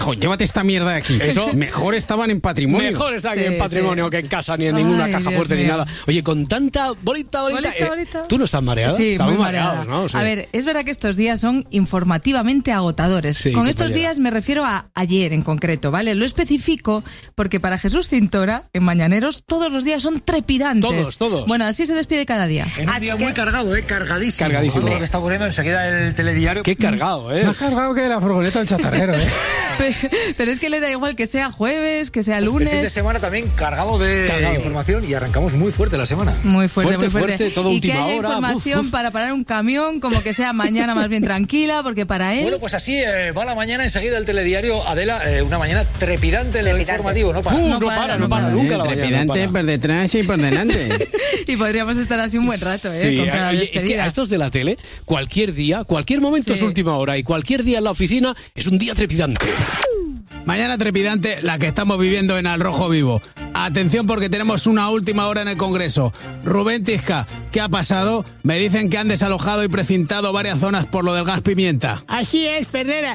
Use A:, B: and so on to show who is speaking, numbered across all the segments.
A: llévate esta mierda de aquí.
B: Eso.
A: Mejor estaban en patrimonio.
B: Mejor estar aquí en patrimonio que en casa, ni en ninguna caja
C: Dios
B: fuerte
C: mío.
B: ni nada. Oye, con tanta bolita. ¿Tú no estás mareada?
C: Sí,
B: Estamos
C: muy
B: mareados,
C: mareada.
B: ¿no? Sí.
C: A ver, es verdad que estos días son informativamente agotadores.
B: Sí,
C: Con estos
B: compañera.
C: días me refiero a ayer en concreto, ¿vale? Lo especifico porque para Jesús Cintora, en Mañaneros, todos los días son trepidantes.
B: Todos.
C: Bueno, así se despide cada día.
D: En un día muy cargado, cargadísimo.
B: Cargadísimo.
D: Todo lo que está ocurriendo enseguida el telediario.
B: Qué cargado, ¿eh?
A: Más cargado que la furgoneta del chatarrero, ¿eh?
C: Pero es que le da igual que sea jueves, que sea
D: El fin de
C: lunes.
D: semana también cargado de información y arrancamos muy fuerte la semana.
C: Muy fuerte, muy fuerte.
B: Fuerte, todo
C: y
B: última
C: que haya
B: hora.
C: información para parar un camión, como que sea mañana más bien tranquila, porque para él...
D: Bueno, pues así va la mañana enseguida el telediario. Adela, una mañana trepidante en lo informativo, ¿no?
B: No para nunca la mañana.
A: Trepidante por detrás y por delante.
C: Y podríamos estar así un buen rato,
B: Sí,
C: con cada
B: oye, es que
C: despedida.
B: a estos de la tele, cualquier día, cualquier momento es última hora y cualquier día en la oficina es un día trepidante.
A: Mañana trepidante la que estamos viviendo en Al Rojo Vivo. Atención porque tenemos una última hora en el Congreso. Rubén Tisca, ¿qué ha pasado? Me dicen que han desalojado y precintado varias zonas por lo del gas pimienta.
E: Así es, Ferrera.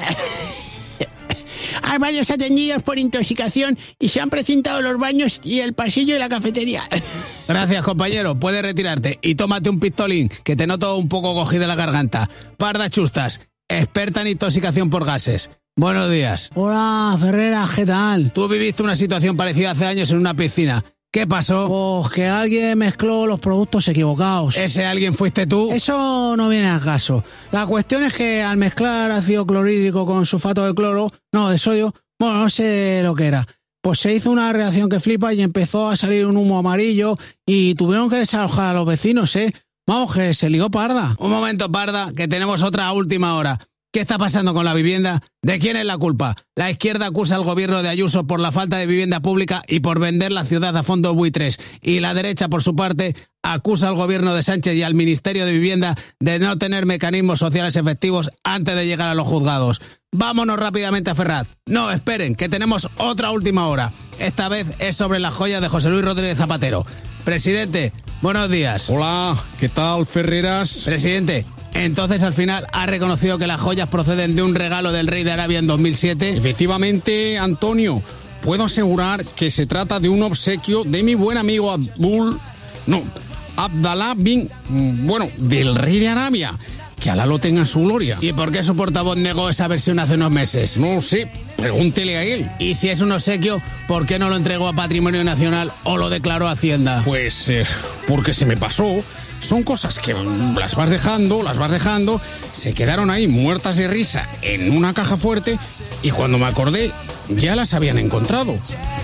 E: Hay varios atendidos por intoxicación y se han precintado los baños y el pasillo y la cafetería.
A: Gracias, compañero. Puedes retirarte y tómate un pistolín, que te noto un poco cogida la garganta. Parda Chustas, experta en intoxicación por gases. Buenos días.
E: Hola, Ferrera, ¿qué tal?
A: Tú viviste una situación parecida hace años en una piscina. ¿Qué pasó?
E: Pues que alguien mezcló los productos equivocados.
A: ¿Ese alguien fuiste tú?
E: Eso no viene al caso. La cuestión es que al mezclar ácido clorhídrico con sulfato de sodio, bueno, no sé lo que era. Pues se hizo una reacción que flipa y empezó a salir un humo amarillo y tuvieron que desalojar a los vecinos, ¿eh? Vamos, que se lió parda.
A: Un momento, Parda, que tenemos otra última hora. ¿Qué está pasando con la vivienda? ¿De quién es la culpa? La izquierda acusa al gobierno de Ayuso por la falta de vivienda pública y por vender la ciudad a fondos buitres. Y la derecha, por su parte, acusa al gobierno de Sánchez y al Ministerio de Vivienda de no tener mecanismos sociales efectivos antes de llegar a los juzgados. Vámonos rápidamente a Ferraz. No, esperen, que tenemos otra última hora. Esta vez es sobre las joyas de José Luis Rodríguez Zapatero. Presidente, buenos días.
F: Hola, ¿qué tal, Ferreras?
A: Presidente, entonces al final ha reconocido que las joyas proceden de un regalo del rey de Arabia en 2007.
F: Efectivamente, Antonio, puedo asegurar que se trata de un obsequio de mi buen amigo Abdalá del rey de Arabia. Que Alá lo tenga en su gloria.
A: ¿Y por qué su portavoz negó esa versión hace unos meses?
F: No sé, pregúntele a él.
A: Y si es un obsequio, ¿por qué no lo entregó a Patrimonio Nacional o lo declaró a Hacienda?
F: Pues porque se me pasó. Son cosas que las vas dejando, se quedaron ahí muertas de risa en una caja fuerte y cuando me acordé ya las habían encontrado.